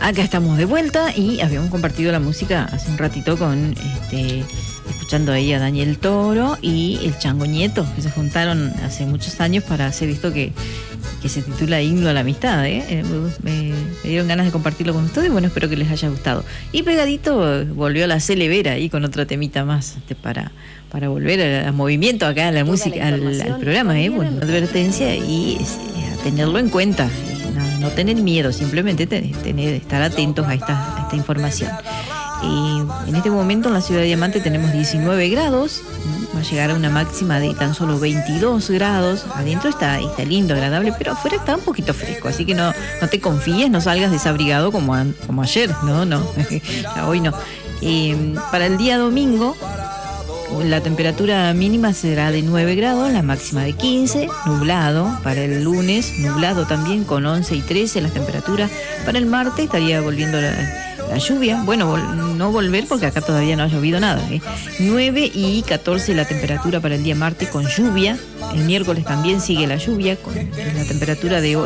Acá estamos de vuelta y habíamos compartido la música hace un ratito con escuchando ahí a Daniel Toro y el Chango Nieto, que se juntaron hace muchos años para hacer esto que se titula Himno a la Amistad. Me dieron ganas de compartirlo con ustedes, bueno, espero que les haya gustado. Y pegadito volvió la Celevera ahí con otro temita más para volver a movimiento acá a la música, al programa, bueno, advertencia y a tenerlo en cuenta. No tener miedo, simplemente estar atentos a esta información. En este momento en la ciudad de Diamante tenemos 19 grados, va a llegar a una máxima de tan solo 22 grados. Adentro está lindo, agradable, pero afuera está un poquito fresco, así que no te confíes, no salgas desabrigado como ayer, no, hoy no. Para el día domingo, la temperatura mínima será de 9 grados, la máxima de 15, nublado. Para el lunes, nublado también con 11 y 13 las temperaturas. Para el martes estaría volviendo la lluvia. Bueno, no volver porque acá todavía no ha llovido nada. 9 y 14 la temperatura para el día martes con lluvia. El miércoles también sigue la lluvia con la temperatura de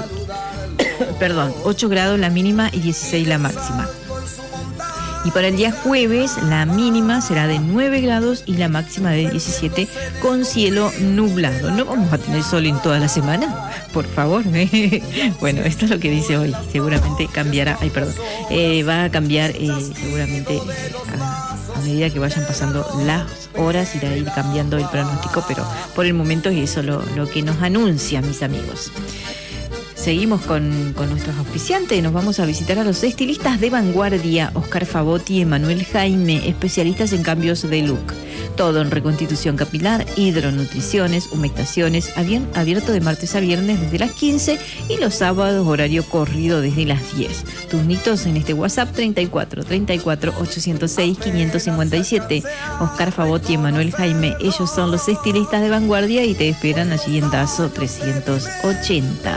8 grados la mínima y 16 la máxima. Y para el día jueves la mínima será de 9 grados y la máxima de 17 con cielo nublado. No vamos a tener sol en toda la semana, por favor. Bueno, esto es lo que dice hoy. Seguramente cambiará. Va a cambiar seguramente a medida que vayan pasando las horas, irá a ir cambiando el pronóstico, pero por el momento es eso lo que nos anuncia, mis amigos. Seguimos con nuestros auspiciantes. Nos vamos a visitar a los estilistas de vanguardia, Oscar Favotti y Emanuel Jaime, especialistas en cambios de look. Todo en reconstitución capilar, hidronutriciones, humectaciones, abierto de martes a viernes desde las 15 y los sábados horario corrido desde las 10. Turnitos en este WhatsApp 34 806 557. Oscar Favotti y Emanuel Jaime, ellos son los estilistas de vanguardia y te esperan allí en Dazo 380.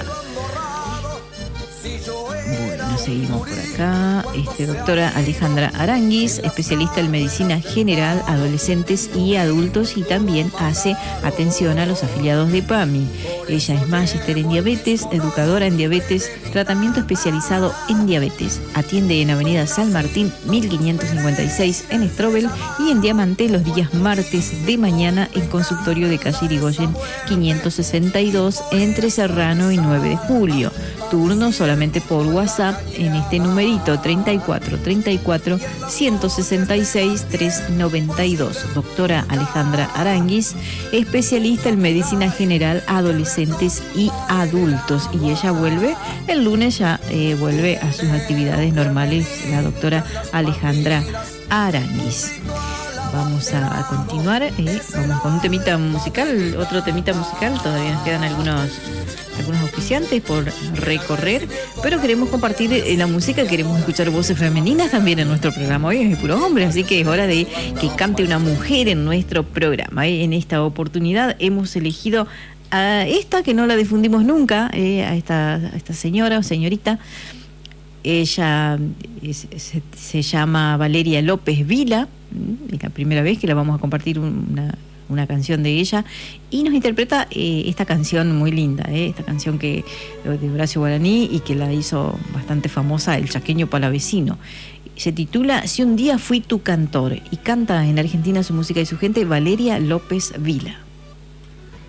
Bueno, seguimos por acá. Doctora Alejandra Aranguis, especialista en medicina general, adolescentes y adultos, y también hace atención a los afiliados de PAMI. Ella es magíster en diabetes, educadora en diabetes, tratamiento especializado en diabetes. Atiende en Avenida San Martín 1556 en Strobel y en Diamante los días martes de mañana en consultorio de calle Irigoyen 562 entre Serrano y 9 de Julio. Turno solamente por WhatsApp en este numerito 34 166 392. Doctora Alejandra Aranguis, especialista en medicina general, adolescentes y adultos. Y ella vuelve el lunes, vuelve a sus actividades normales, la doctora Alejandra Aranguis. Vamos a continuar, vamos con un temita musical, otro temita musical. Todavía nos quedan algunos auspiciantes por recorrer, pero queremos compartir la música, queremos escuchar voces femeninas también en nuestro programa. Hoy es puro hombre, así que es hora de que cante una mujer en nuestro programa. En esta oportunidad hemos elegido a esta que no la difundimos nunca, a esta señora o señorita. Ella se llama Valeria López Vila. Es la primera vez que la vamos a compartir una canción de ella, y nos interpreta esta canción muy linda, esta canción de Horacio Guaraní, y que la hizo bastante famosa el chaqueño palavecino. Se titula Si un día fui tu cantor, y canta en Argentina su música y su gente Valeria López Vila.